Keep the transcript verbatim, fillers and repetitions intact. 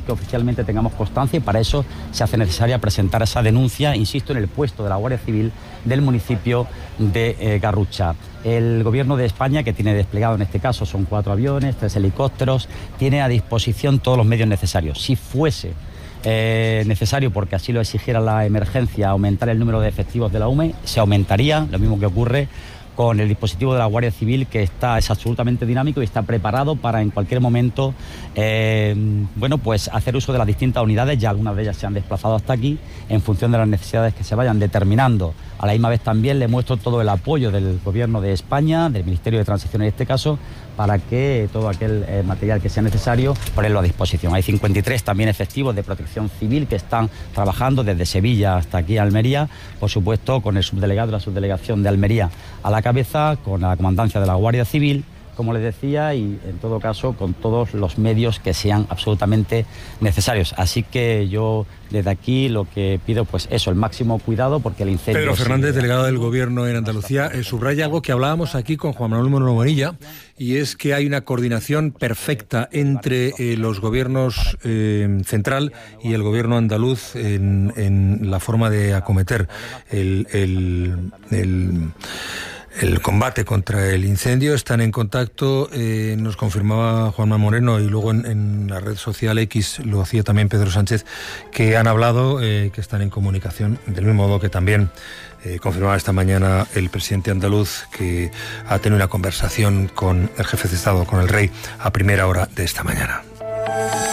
que oficialmente tengamos constancia, y para eso se hace necesaria presentar esa denuncia, insisto, en el puesto de la Guardia Civil del municipio de eh, Garrucha. El Gobierno de España, que tiene desplegado en este caso, son cuatro aviones, tres helicópteros, tiene a disposición todos los medios necesarios. Si fuese eh, necesario, porque así lo exigiera la emergencia, aumentar el número de efectivos de la U M E, se aumentaría, lo mismo que ocurre con el dispositivo de la Guardia Civil, que está, es absolutamente dinámico y está preparado para en cualquier momento eh, bueno, pues hacer uso de las distintas unidades. Ya algunas de ellas se han desplazado hasta aquí en función de las necesidades que se vayan determinando. A la misma vez también le muestro todo el apoyo del Gobierno de España, del Ministerio de Transición en este caso, para que todo aquel eh, material que sea necesario ponerlo a disposición. Hay cincuenta y tres también efectivos de protección civil que están trabajando desde Sevilla hasta aquí a Almería, por supuesto con el subdelegado de la subdelegación de Almería a la cabeza, con la comandancia de la Guardia Civil, como les decía, y en todo caso con todos los medios que sean absolutamente necesarios. Así que yo desde aquí lo que pido, pues eso, el máximo cuidado, porque el incendio... Pedro Fernández, delegado del Gobierno en Andalucía, eh, subraya algo que hablábamos aquí con Juan Manuel Moreno Bonilla, y es que hay una coordinación perfecta entre eh, los gobiernos eh, central y el Gobierno andaluz en, en la forma de acometer el... el, el el combate contra el incendio. Están en contacto, eh, nos confirmaba Juanma Moreno, y luego en, en la red social X lo hacía también Pedro Sánchez, que han hablado, eh, que están en comunicación, del mismo modo que también eh, confirmaba esta mañana el presidente andaluz, que ha tenido una conversación con el jefe de Estado, con el rey, a primera hora de esta mañana.